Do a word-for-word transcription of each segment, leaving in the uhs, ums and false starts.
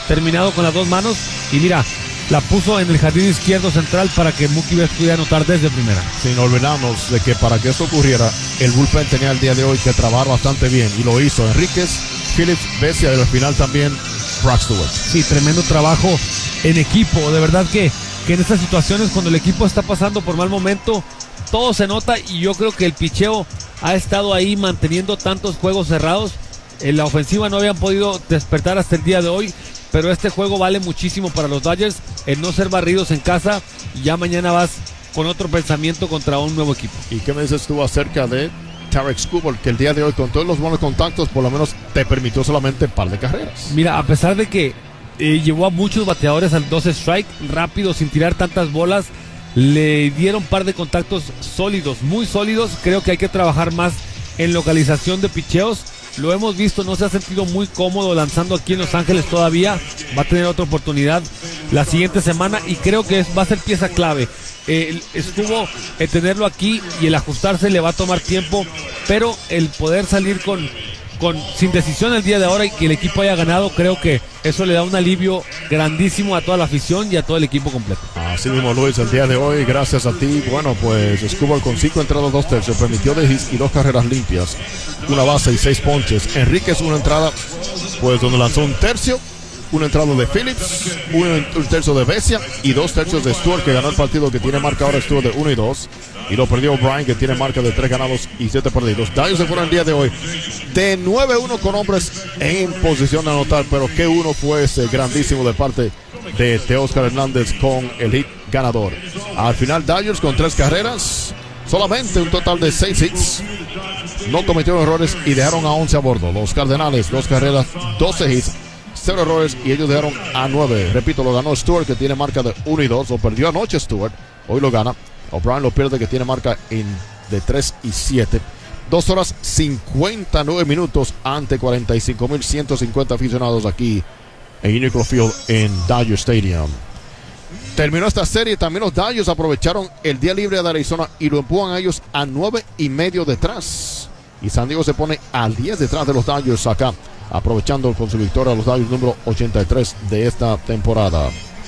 terminado con las dos manos y mira, la puso en el jardín izquierdo central para que Mookie Betts pudiera anotar desde primera. Sin olvidarnos de que para que eso ocurriera, el bullpen tenía el día de hoy que trabajar bastante bien y lo hizo Enríquez, Phillips, Vesia y al final también Brock Stewart. Sí, tremendo trabajo en equipo, de verdad que, que en estas situaciones cuando el equipo está pasando por mal momento, todo se nota y yo creo que el picheo ha estado ahí manteniendo tantos juegos cerrados. En la ofensiva no habían podido despertar hasta el día de hoy, pero este juego vale muchísimo para los Dodgers, el no ser barridos en casa, y ya mañana vas con otro pensamiento contra un nuevo equipo. ¿Y qué me dices tú acerca de Tarik Skubal, que el día de hoy con todos los buenos contactos por lo menos te permitió solamente un par de carreras? Mira, a pesar de que eh, llevó a muchos bateadores al doce strike, rápido, sin tirar tantas bolas, le dieron un par de contactos sólidos, muy sólidos. Creo que hay que trabajar más en localización de picheos. Lo hemos visto, no se ha sentido muy cómodo lanzando aquí en Los Ángeles todavía. Va a tener otra oportunidad la siguiente semana y creo que es, va a ser pieza clave. Eh, estuvo el tenerlo aquí y el ajustarse le va a tomar tiempo, pero el poder salir con, con sin decisión el día de ahora y que el equipo haya ganado, creo que eso le da un alivio grandísimo a toda la afición y a todo el equipo completo. Así mismo, Luis, el día de hoy, gracias a ti, bueno, pues Skubal con cinco entradas, dos tercios, permitió de hits y dos carreras limpias, una base y seis ponches. Enríquez una entrada, pues donde lanzó un tercio, una entrada de Phillips, un, un tercio de Vesia y dos tercios de Stewart, que ganó el partido, que tiene marca ahora Stewart de uno y dos, y lo perdió O'Brien, que tiene marca de tres ganados y siete perdidos. Dodgers se fueron el día de hoy de nueve uno con hombres en posición de anotar, pero que uno fue ese grandísimo de parte de Teóscar Hernández con el hit ganador. Al final Dodgers con tres carreras, solamente un total de seis hits, no cometieron errores y dejaron a once a bordo. Los Cardenales, dos carreras, doce hits, cero errores y ellos dejaron a nueve. Repito, lo ganó Stewart, que tiene marca de uno y dos, lo perdió anoche Stewart, hoy lo gana. O'Brien lo pierde, que tiene marca en, de tres y siete. dos horas cincuenta y nueve minutos ante cuarenta y cinco mil ciento cincuenta aficionados aquí en Uniqlo Field en Dodger Stadium. Terminó esta serie, también los Dodgers aprovecharon el día libre de Arizona y lo empujan a ellos a nueve y medio detrás. Y San Diego se pone al diez detrás de los Dodgers acá, aprovechando con su victoria a los Dodgers número ochenta y tres de esta temporada.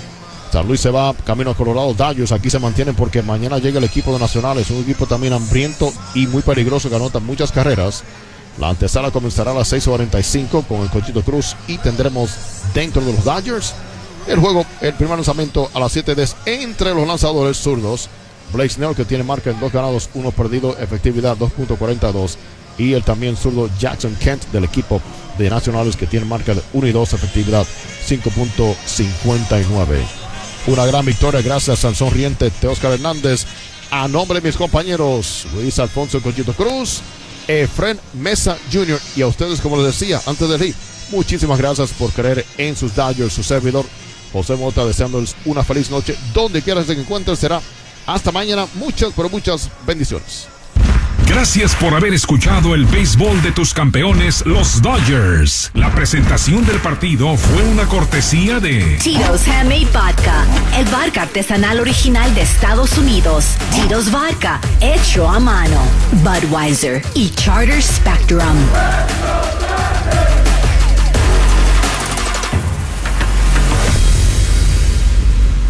San Luis se va camino a Colorado. Dodgers aquí se mantienen porque mañana llega el equipo de Nacionales, un equipo también hambriento y muy peligroso que anota muchas carreras. La antesala comenzará a las seis cuarenta y cinco con el Conchito Cruz y tendremos dentro de los Dodgers el juego, el primer lanzamiento a las siete diez entre los lanzadores zurdos. Blake Snell, que tiene marca en dos ganados, uno perdido, efectividad dos punto cuarenta y dos, y el también zurdo Jackson Kent del equipo de Nacionales, que tiene marca de uno y dos, efectividad cinco punto cincuenta y nueve. Una gran victoria gracias al sonriente Teóscar Hernández. A nombre de mis compañeros Luis Alfonso Conchito Cruz, Efren Mesa junior y a ustedes, como les decía antes del hit, muchísimas gracias por creer en sus Dodgers. Su servidor José Mota, deseándoles una feliz noche donde quiera que se encuentren. Será hasta mañana. Muchas, pero muchas bendiciones. Gracias por haber escuchado el béisbol de tus campeones, los Dodgers. La presentación del partido fue una cortesía de Tito's Handmade Vodka, el vodka artesanal original de Estados Unidos. Tito's Vodka, hecho a mano. Budweiser y Charter Spectrum.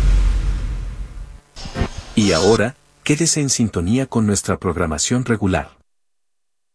Y ahora, quédese en sintonía con nuestra programación regular.